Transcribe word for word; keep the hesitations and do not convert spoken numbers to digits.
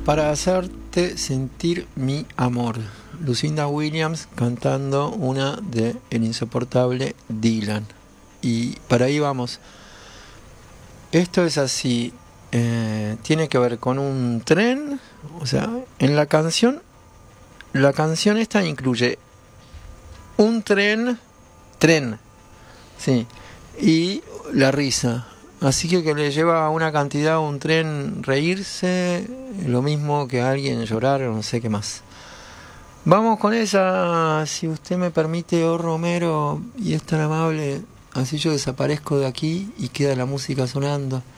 Para hacerte sentir mi amor. Lucinda Williams cantando una de El insoportable Dylan. Y para ahí vamos. Esto es así. Eh, tiene que ver con un tren. O sea, en la canción, la canción esta incluye un tren, tren, sí, y la risa. Así que que le lleva a una cantidad a un tren reírse, lo mismo que a alguien llorar, o no sé qué más. Vamos con esa, si usted me permite, oh Romero, y es tan amable, así yo desaparezco de aquí y queda la música sonando.